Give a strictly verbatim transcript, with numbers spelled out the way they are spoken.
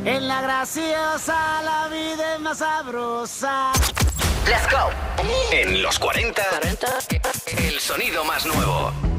En la graciosa la vida es más sabrosa. Let's go. En los cuarenta, el sonido más nuevo.